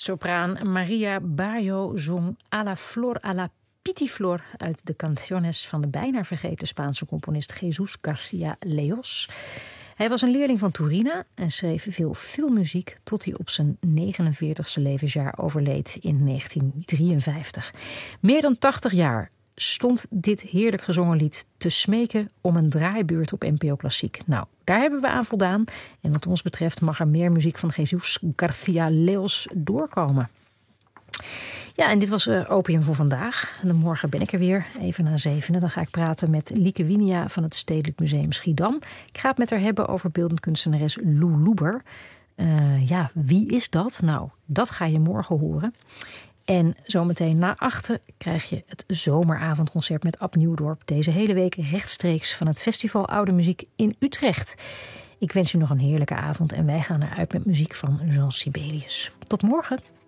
Sopraan Maria Bayo zong A la Flor a la Pitiflor uit de canciones van de bijna vergeten Spaanse componist Jesús García Leos. Hij was een leerling van Turina en schreef veel filmmuziek tot hij op zijn 49ste levensjaar overleed in 1953. Meer dan 80 jaar stond dit heerlijk gezongen lied te smeken om een draaibeurt op NPO Klassiek. Nou, daar hebben we aan voldaan. En wat ons betreft mag er meer muziek van Jesús García Leos doorkomen. Ja, en dit was Opium voor vandaag. En morgen ben ik er weer, even na 7. Dan ga ik praten met Lieke Winia van het Stedelijk Museum Schiedam. Ik ga het met haar hebben over beeldend kunstenares Lou Loeber. Wie is dat? Nou, dat ga je morgen horen. En zometeen na 8 krijg je het zomeravondconcert met Ab Nieuwdorp. Deze hele week rechtstreeks van het Festival Oude Muziek in Utrecht. Ik wens u nog een heerlijke avond en wij gaan eruit met muziek van Jean Sibelius. Tot morgen.